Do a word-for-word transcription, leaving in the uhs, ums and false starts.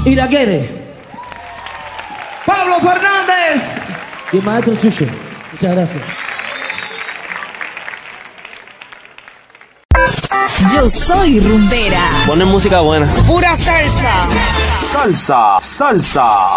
Iraguere. Pablo Fernández. Y el maestro Chucho. Muchas gracias. Yo soy rumbera. Ponen música buena. Pura salsa. Salsa, salsa.